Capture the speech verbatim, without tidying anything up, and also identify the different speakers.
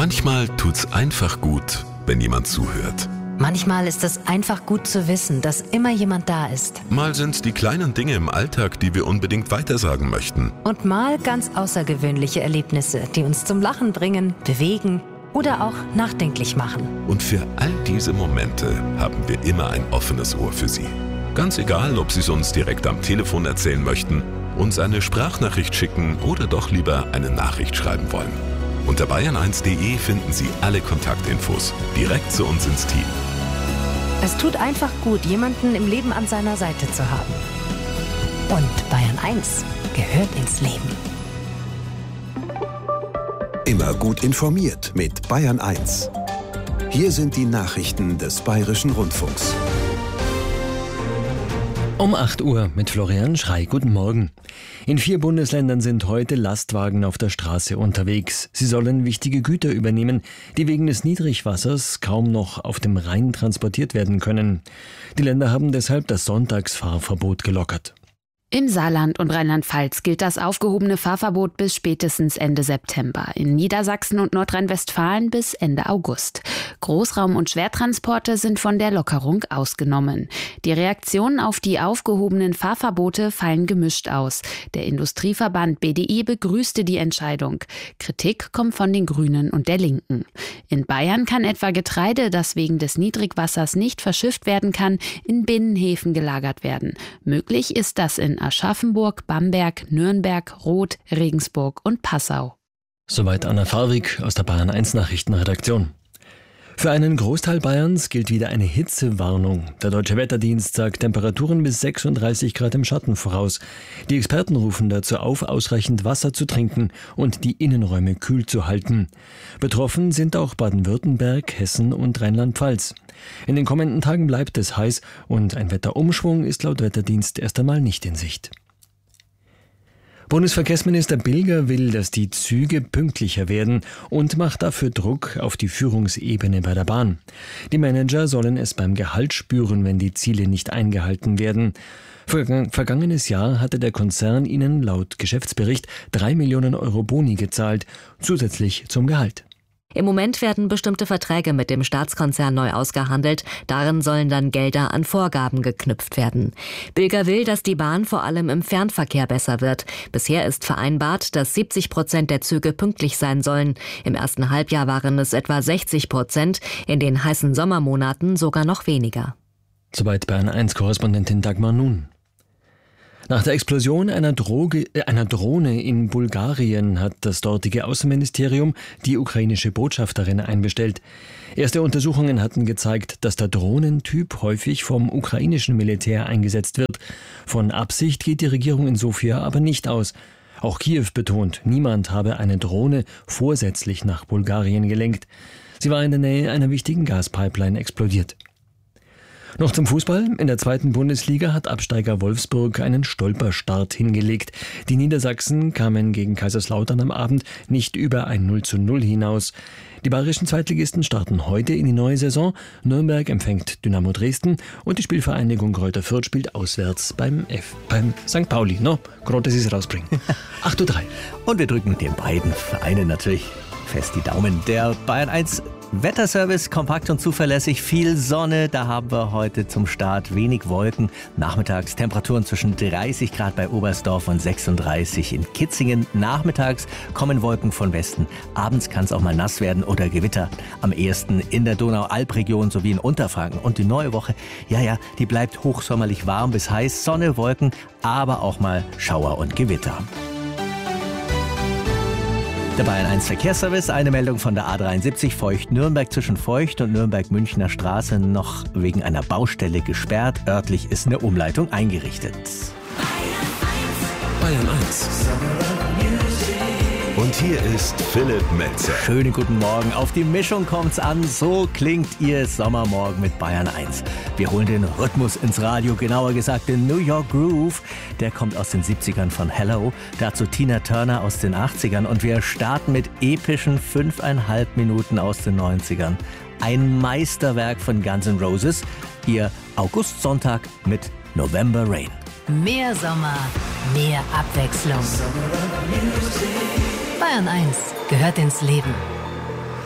Speaker 1: Manchmal tut's einfach gut, wenn jemand zuhört.
Speaker 2: Manchmal ist es einfach gut zu wissen, dass immer jemand da ist.
Speaker 1: Mal sind's die kleinen Dinge im Alltag, die wir unbedingt weitersagen möchten.
Speaker 2: Und mal ganz außergewöhnliche Erlebnisse, die uns zum Lachen bringen, bewegen oder auch nachdenklich machen.
Speaker 1: Und für all diese Momente haben wir immer ein offenes Ohr für Sie. Ganz egal, ob Sie es uns direkt am Telefon erzählen möchten, uns eine Sprachnachricht schicken oder doch lieber eine Nachricht schreiben wollen. Unter bayern eins punkt de finden Sie alle Kontaktinfos direkt zu uns ins Team.
Speaker 2: Es tut einfach gut, jemanden im Leben an seiner Seite zu haben. Und Bayern eins gehört ins Leben.
Speaker 3: Immer gut informiert mit Bayern eins. Hier sind die Nachrichten des Bayerischen Rundfunks.
Speaker 4: Um acht Uhr mit Florian Schrey. Guten Morgen. In vier Bundesländern sind heute Lastwagen auf der Straße unterwegs. Sie sollen wichtige Güter übernehmen, die wegen des Niedrigwassers kaum noch auf dem Rhein transportiert werden können. Die Länder haben deshalb das Sonntagsfahrverbot gelockert.
Speaker 5: Im Saarland und Rheinland-Pfalz gilt das aufgehobene Fahrverbot bis spätestens Ende September. In Niedersachsen und Nordrhein-Westfalen bis Ende August. Großraum- und Schwertransporte sind von der Lockerung ausgenommen. Die Reaktionen auf die aufgehobenen Fahrverbote fallen gemischt aus. Der Industrieverband B D I begrüßte die Entscheidung. Kritik kommt von den Grünen und der Linken. In Bayern kann etwa Getreide, das wegen des Niedrigwassers nicht verschifft werden kann, in Binnenhäfen gelagert werden. Möglich ist das in Aschaffenburg, Bamberg, Nürnberg, Roth, Regensburg und Passau.
Speaker 4: Soweit Anna Farwig aus der Bayern eins Nachrichtenredaktion. Für einen Großteil Bayerns gilt wieder eine Hitzewarnung. Der Deutsche Wetterdienst sagt Temperaturen bis sechsunddreißig Grad im Schatten voraus. Die Experten rufen dazu auf, ausreichend Wasser zu trinken und die Innenräume kühl zu halten. Betroffen sind auch Baden-Württemberg, Hessen und Rheinland-Pfalz. In den kommenden Tagen bleibt es heiß und ein Wetterumschwung ist laut Wetterdienst erst einmal nicht in Sicht. Bundesverkehrsminister Bilger will, dass die Züge pünktlicher werden und macht dafür Druck auf die Führungsebene bei der Bahn. Die Manager sollen es beim Gehalt spüren, wenn die Ziele nicht eingehalten werden. Vergangenes Jahr hatte der Konzern ihnen laut Geschäftsbericht drei Millionen Euro Boni gezahlt, zusätzlich zum Gehalt.
Speaker 6: Im Moment werden bestimmte Verträge mit dem Staatskonzern neu ausgehandelt. Darin sollen dann Gelder an Vorgaben geknüpft werden. Bilger will, dass die Bahn vor allem im Fernverkehr besser wird. Bisher ist vereinbart, dass siebzig Prozent der Züge pünktlich sein sollen. Im ersten Halbjahr waren es etwa sechzig Prozent, in den heißen Sommermonaten sogar noch weniger.
Speaker 4: Soweit Bayern eins Korrespondentin Dagmar Nun. Nach der Explosion einer, Droge, äh, einer Drohne in Bulgarien hat das dortige Außenministerium die ukrainische Botschafterin einbestellt. Erste Untersuchungen hatten gezeigt, dass der Drohnentyp häufig vom ukrainischen Militär eingesetzt wird. Von Absicht geht die Regierung in Sofia aber nicht aus. Auch Kiew betont, niemand habe eine Drohne vorsätzlich nach Bulgarien gelenkt. Sie war in der Nähe einer wichtigen Gaspipeline explodiert. Noch zum Fußball. In der zweiten Bundesliga hat Absteiger Wolfsburg einen Stolperstart hingelegt. Die Niedersachsen kamen gegen Kaiserslautern am Abend nicht über ein null zu null hinaus. Die bayerischen Zweitligisten starten heute in die neue Saison. Nürnberg empfängt Dynamo Dresden und die Spielvereinigung Greuther Fürth spielt auswärts beim F, beim Sankt Pauli. No, gerade, dass sie es rausbringen. acht Uhr drei.
Speaker 7: Und wir drücken den beiden Vereinen natürlich fest die Daumen. Der Bayern eins Wetterservice, kompakt und zuverlässig, viel Sonne. Da haben wir heute zum Start wenig Wolken. Nachmittags Temperaturen zwischen dreißig Grad bei Oberstdorf und sechsunddreißig in Kitzingen. Nachmittags kommen Wolken von Westen. Abends kann es auch mal nass werden oder Gewitter. Am ehesten in der Donau-Alp-Region sowie in Unterfranken. Und die neue Woche, ja, ja, die bleibt hochsommerlich warm bis heiß. Sonne, Wolken, aber auch mal Schauer und Gewitter. Der Bayern eins Verkehrsservice, eine Meldung von der A dreiundsiebzig Feucht-Nürnberg zwischen Feucht und Nürnberg-Münchner Straße noch wegen einer Baustelle gesperrt. Örtlich ist eine Umleitung eingerichtet.
Speaker 1: Bayern eins. Und hier ist Philipp Melzer.
Speaker 7: Schönen guten Morgen. Auf die Mischung kommt's an. So klingt Ihr Sommermorgen mit Bayern eins. Wir holen den Rhythmus ins Radio, genauer gesagt den New York Groove. Der kommt aus den siebzigern von Hello. Dazu Tina Turner aus den achtzigern. Und wir starten mit epischen fünfeinhalb Minuten aus den neunzigern. Ein Meisterwerk von Guns N' Roses. Ihr Augustsonntag mit November Rain.
Speaker 2: Mehr Sommer, mehr Abwechslung. Bayern eins gehört ins Leben.